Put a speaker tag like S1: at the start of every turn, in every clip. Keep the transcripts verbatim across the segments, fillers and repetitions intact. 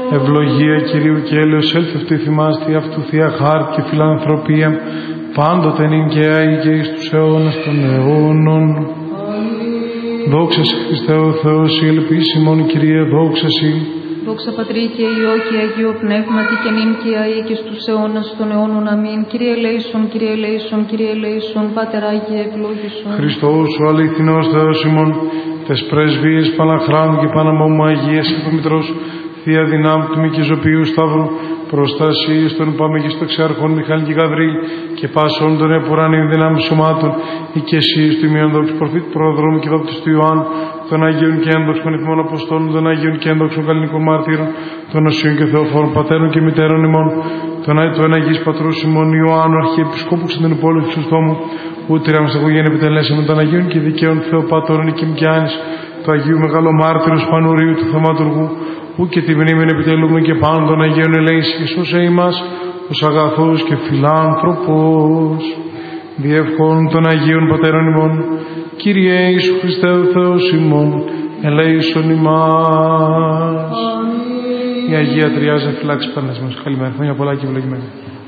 S1: Ευλογία Κυρίου και έλεος έλθευτη θυμάστη αυτού Θεία χάρτη και φιλανθρωπία, πάντοτε νυν και άη και εις τους αιώνας των αιώνων. Δόξα σε Χριστέ ο Θεός, η ελπίσιμον Κύριε, δόξα σε.
S2: Δόξα Πατρί και Υιό και Αγίο Πνεύματι και νυν και αεί και στους αιώνας των αιώνων. Αμήν. Κύριε ελέησον, Κύριε ελέησον, Κύριε ελέησον, Πάτερ Άγιε ευλόγησον.
S1: Χριστός ο αληθινός Θεός ημών, τες πρεσβείες Παναχράντου και Παναμόμου Αγίας Υπομητρός, Θεία δυνάμει του Μικηζοποιού Σταύρου, προστασίες των Παμεγιστών Ξεάρχων Μιχάλη και Γαβρίλ και πάσων των επουρανίων δυνάμει σωμάτων, οικεσίες του ημιών δόξου προφήτου προδρόμου και δόπτης του Ιωάννου, των Αγίων και ένδοξων ηθμών Αποστόλων, των Αγίων και ένδοξων καλλινικών μάρτυρων, των Οσίων και Θεοφόρων πατέρων και μητέρων ημών, των Αγίων Πατρούς ημών Ιωάννου, Αρχιεπισκόπου ξεν την πόλη του Σωστόμου, ούτε ρε αμσταγωγέν επιτελέσαμε των Αγίων και δικαίων Θεοπάτωρων Οικημκιάνης, του Αγίου Μεγαλομάρτυρος Πανουρίου του Θαυματουργού, ου και τη μνήμη επιτελούμε και πάνω των Αγίων ελέηση και σώσε ημάς ως αγαθός και φιλάνθρωπος. Διευχών των Αγίων Πατέρων ημών, Κύριε Ιησού Χριστέ ο Θεός ημών, ελέησον ημάς. Η Αγία Τριάζα φυλάξει πάντας μας. Καλημέρα, χρόνια πολλά και ευλογημένα.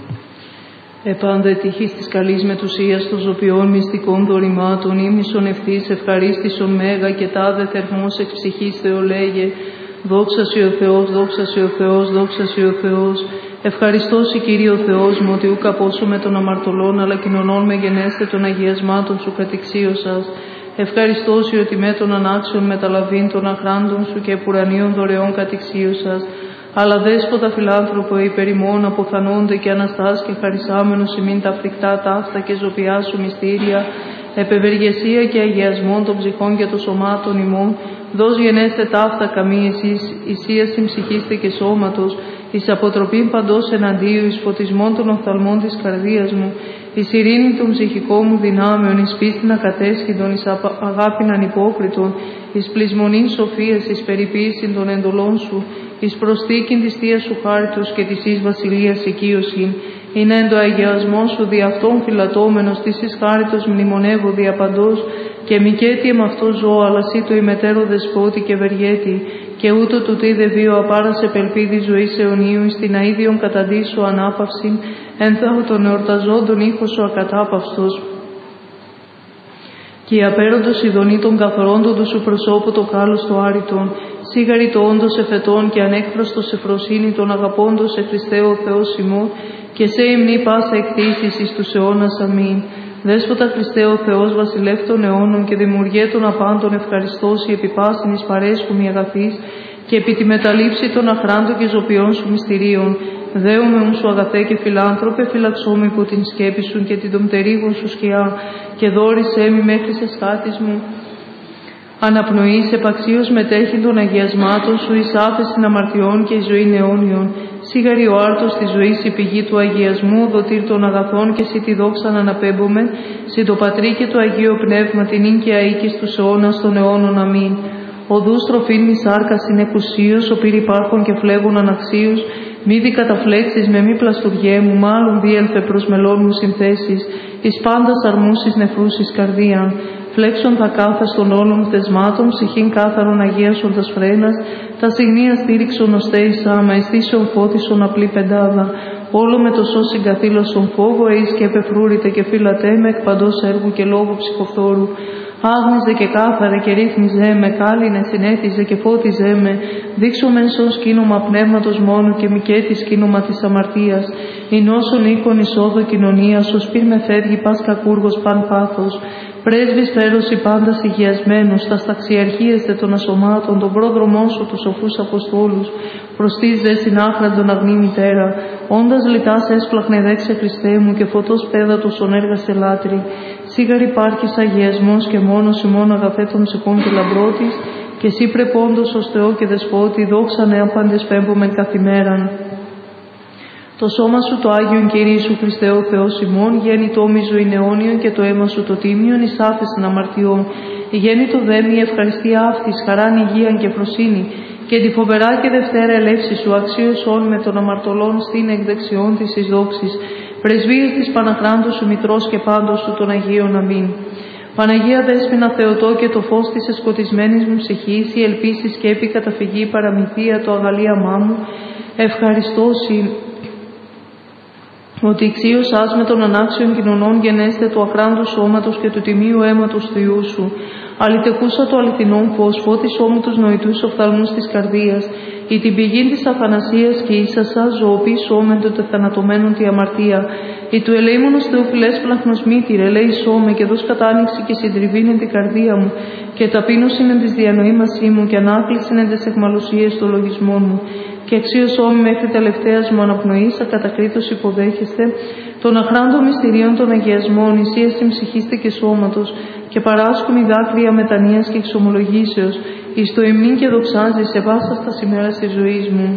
S2: Επάντα ετυχής της καλής μετουσίας των ζωπιών μυστικών δωρημάτων, ήμνησον ευθύς ευχαρίστησον μέγα και τάδε θερμός εξ ψυχής Θεολέγε. Δόξα Συ ο Θεός, δόξα Συ ο Θεός, δόξα Συ ο Θεός. Ευχαριστώ Συ Κύριε ο Θεός μου, ότι ούκ απόσω με των αμαρτωλών, αλλά κοινωνών με γενέστε των αγιασμάτων Σου κατηξίωσας. Ευχαριστώ Συ ότι με των ανάξιων μεταλαβήν των αχράντων Σου και επουρανίων δωρεών κατηξίωσας. Αλλά δέσποτα φιλάνθρωπο υπερ ημών αποθανόνται και αναστάς και χαρισάμενος ημίν τα φρικτά ταύτα και ζωπιά Σου μυστήρια, επευεργεσία και αγιασμών των ψυχών και των σωμάτων ημών, δώσ' γενέστε ταύτα καμή εσείς, ισίασιν ψυχήστε και σώματος, εις αποτροπήν παντός εναντίου, εις φωτισμόν των οφθαλμών της καρδίας μου, εις ειρήνη των ψυχικών μου δυνάμεων, εις πίστην ακατέσχυντων, εις αγάπην ανυπόκριτων, εις πλεισμονήν σοφίας, εις περιποίησιν των εντολών Σου, εις προστίκην της Θείας Σου χάριτος και της εις βασιλείας οικείωσιν, είναι εν το αγιασμό Σου δι' αυτόν φυλατώμενος, της εις χάριτος μνημονεύω δια παντός, και μικέτι εμ' αυτό ζω, αλλά Συ το ημετέρω δεσπότη και βεργέτη, και ούτω του τι δε βίο απάρασε πελπίδη ζωής αιωνίου, εις την αΐδιον καταντήσου ανάπαυσιν, εν θάω των εορταζόντων ήχος Σου ακατάπαυστος. Και η απέροντος ειδονή των καθορόντων Σου προσώπου το κάλος το άριτον, σίγαρη το όντος εφετών και ανέκφραστος εφροσύνη των αγαπώντος σε Χριστέ ο Θεός ημών, και σε υμνή πάσα εκτίσεις εις τους αιώνας. Αμήν. Δέσποτα Χριστέ ο Θεός βασιλεύ των αιώνων και δημιουργέ των απάντων, ευχαριστώσει επί πάσιν εις παρέσχου μη αγαθής και επί τη μεταλήψη των αχράντων και ζωπιών Σου μυστηρίων. Δέομαι ουν Σου αγαθέ και φιλάνθρωπε, φυλαξόμη υπό την σκέπη Σου και την τομπτερίγων Σου σκιά, και δόρισέ μη μέχρι σε σχάτης μου. Αναπνοής επαξίως μετέχει των αγιασμάτων Σου, εις άφεσιν αμαρτιών και η ζωή αιώνιον. Σίγαρη ο άρτος της ζωής η πηγή του αγιασμού, δοτήρ των αγαθών και Συ τη δόξαν αναπέμπομεν, Συ το Πατρί και το Αγίο Πνεύμα την ίν και αεί και στους αιώνας των αιώνων. Αμήν. Οδούς τροφήν μη σάρκα συνεκουσίως, ο πυρ υπάρχων και φλέγων αναξίως, μη δι καταφλέξεις με μη πλαστουργέ μου, μάλλον διέλθε προς μελών μου συνθέσεις, εις πάντας αρμούσεις νεφρούσεις καρδίαν. Φλέξον τα κάθας των όλων θεσμάτων, ψυχήν κάθαρον αγίασον τας φρένας, τα συγνία στήριξον οστέησα, μα αισθήσεων φώτισον απλή πεντάδα. Όλο με το σώ συγκαθήλωσον φόβο, εείς και επεφρούρητε και φύλατέ με εκ παντός έργου και λόγου ψυχοφθόρου. Άγνιζε και κάθαρε και ρίχνιζέ με, κάλυνε συνέθιζε και φώτιζέ με, δείξω μεν σω σκήνομα πνεύματος μόνο και μικέτη σκήνομα της αμαρτίας. Η νόσον οίκον εισόδο κοινωνίας, ως πυρ με φεύγει πας κακούργος παν πάθος. Πρέσβης φέρωση πάντα υγιασμένους, τα σταξιαρχίεστε των ασωμάτων, τον πρόδρομό Σου τους σοφούς Αποστόλους, προστίζε στην άχραντον αγνή μητέρα, όντας λιτάς έσπλαχνε δέξε Χριστέ μου και φωτός πέδατος ον έργασε λάτρη. Σίγαρ υπάρχεις αγιασμός και μόνος ημών αγαθέ των ψυχών και λαμπρότης, και Συ πρεπόντος ως Θεό και Δεσπότη, δόξα νέα πάντες πέμπομεν καθημέραν. Το σώμα Σου το Άγιον Κύριε Σου Χριστέ ο Θεός ημών, γέννητό μη ζωήν αιώνιον και το αίμα Σου το τίμιον εις άφεσιν αμαρτιών. Η γέννητο δέμη ευχαριστία αυτής, χαράν υγείαν και φροσύνη, και τη φοβερά και δευτέρα ελεύση Σου αξίωσον με των αμαρτωλών στην εκδεξιών της εις δόξης. Πρεσβείες της Παναχράντου Σου Μητρός και πάντως Σου των Αγίων. Αμήν. Παναγία Δέσποινα Θεοτό και το φως της εσκοτισμένης μου ψυχής, η ελπίση σκέπη καταφυγή παραμυθία το αγαλίαμά μου, Ευχαριστώσι ότι εξίωσάς με των ανάξιων κοινωνών γενέστε του αχράντου σώματος και του τιμίου αίματος του Υιού σου. Αλητεκούσα το αληθινόν φως, φώτις όμου τους νοητούς οφθαλμούς της καρδίας, ή την πηγή της αφανασίας και ίσασα ζωοποίης όμεν των τεθανατωμένων τη αμαρτία, ή του ελεήμονος θεοφιλές πλαχνος μήτηρ, ελέησό με και δώσ' κατάνοιξη και συντριβήν εν την καρδία μου, και ταπείνωσιν εν της διανοήμασή μου, και ανάκλησιν εν της εχμαλωσίες των λογισμών μου. Και αξίωσό με μέχρι τελευταίας μου αναπνοής, ακατακρίτως υποδέχεστε, των αχράντων μυστηρίων των αγιασμών, ισίαση ψυχίστε και σώματος, και παράσκουν οι δάκρυα μετανοίας και εξομολογήσεως, εις το ημνήν και δοξάζει σε βάσα στα ημέρας της ζωής μου.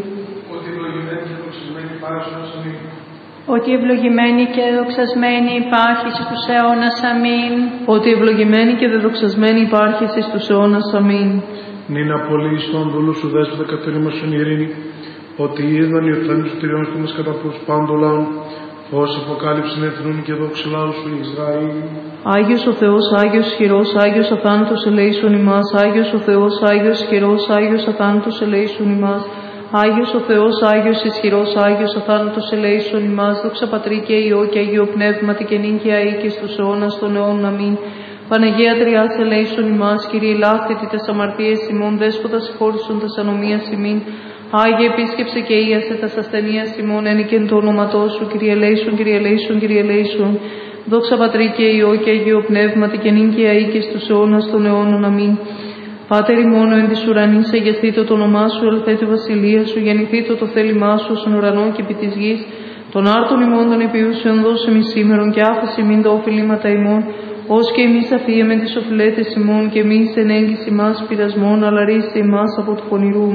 S3: Ότι ευλογημένη και δοξασμένη υπάρχει στους αιώνας. Αμήν.
S2: Ότι ευλογημένη και δεδοξασμένη υπάρχει στους αιώνας. Αμήν.
S1: Νυν απολύεις τον δούλου σου δέσποτα κατερήμασον ειρήνη, ότι είδαν οι οφθαλμοί σου τυριών του μας κατά προς πάντων λαών, φως αποκάλυψην εθνούν και δόξου λαού σου Ισραήλ.
S2: Άγιος ο Θεός, Άγιος ισχυρός, Άγιος αθάνατος ελέησον ημάς. Άγιος ο Θεός, Άγιος ισχυρός, Άγιος αθάνατος ελέησον ημάς. Άγιος ο Θεός, Άγιος ισχυρός, Άγιος αθάνατος ελέησον ημάς. Δόξα Πατρί και Υιό και Αγίο Πνεύματι και νυν και αεί και στους αιώνας των αιώνων. Αμήν. Παναγία Τριάς ελέησον ημάς. Κύριε ελάφθητη τες αμαρτίες ημών, δέσποτα συγχώρησον τες ανομίας ημίν. Άγιε επίσκεψε και ίασε τας ασθενείας ημών, ένικεν το όνοματό σου. Κύριε ελέησον, Κύριε ελέησον, Κύριε ελέησον. Δόξα Πατρί και Υιό και Αγίο Πνεύματι και νυν και αεί και στους αιώνας των αιώνων. Αμήν. Πάτερ ημών εν της ουρανής, αγιαστήτω το όνομά σου, ελθέτω η βασιλεία σου, γεννηθήτω το θέλημά σου στον ουρανό και επί της γης. Των άρτων ημών των επιούσεων δώσε μη σήμερον και άφησε μην τα οφειλήματα ημών, ως και εμείς αφίεμεν τις οφειλέτες ημών και εμείς εν έγγυση μας πειρασμών, αλλά ρίσε ημάς από του πονηρού.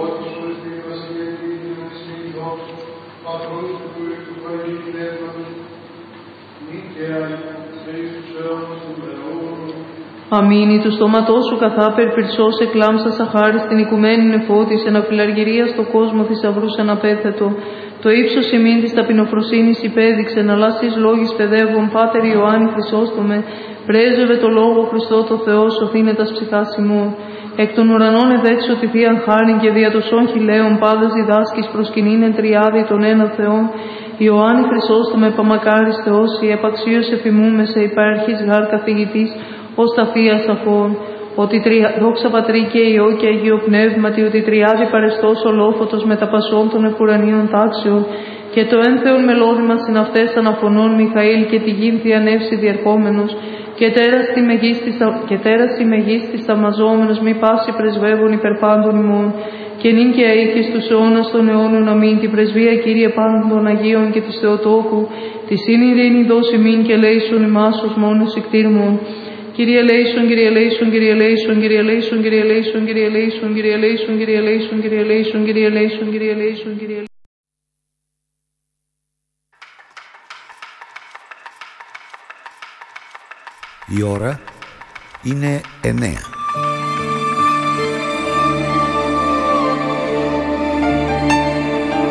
S2: Αμήν. Του στόματός σου καθάπερ πυρσός εκλάμψα σαχάρι στην οικουμένη νεφώτης, εν αφιλαργυρία στο κόσμο θησαυρούς αναπέθετο. Το ύψος ημίν της ταπεινοφροσύνης υπέδειξε, να λάσεις λόγης παιδεύων, Πάτερ Ιωάννη Χρυσόστομε, πρέσβευε το λόγο Χριστό το Θεό, σωθήνε τας ψυχάς ημών. Εκ των ουρανών εδέξω τη θείαν χάριν και δια τοσών χιλέων πάντας διδάσκεις προσκυνήν τριάδι των ένα Θεών. Ιωάννη Χρυσόστομε, παμακάρις Θεός, η επαξίως εφημούμε σε υπάρχης γάρ καθηγητής, ως τα θεία σαφών, ότι τρια... δόξα Πατρί και Υιό και Αγίο Πνεύματι, ότι τριάδι παρεστός ολόφωτος με τα πασών των επουρανίων τάξεων, και το ένθεον μελώδημα συναυτές αναφωνών Μιχαήλ και τη γην διανεύσει διερχόμενος, και τέρας τη μεγίστης, και τέρας η μεγίστης αμαζόμενος μη πάση πρεσβεύων υπερπάντων ημών, και νυν και αεί και στους αιώνας των αιώνων. Αμήν. Την πρεσβεία Κύριε πάντων των Αγίων και της Θεοτόκου, τη σύν ειρήνη δώσει μην και λέησον ημάς ως μόνος εκτήρμων. Κύριε ελέησον, Κύριε ελέησον, Κύριε ελέησον, Κύριε ελέησον, Κύριε ελέησον, Κύριε ελέησον, Κύριε ελέησον, Κύριε ελέησον, Κύριε ελέησον, Κύριε ελέησον, Κύριε ελέησον, Κύριε ελέησον.
S4: Η ώρα είναι εννέα.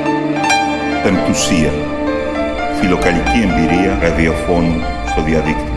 S5: Πεμπτουσία. Φιλοκαλική εμπειρία ραδιοφώνου στο διαδίκτυο.